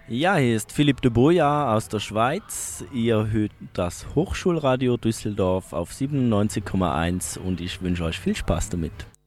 Ja, hier ist Philipp de Boja aus der Schweiz. Ihr hört das Hochschulradio Düsseldorf auf 97,1 und ich wünsche euch viel Spaß damit.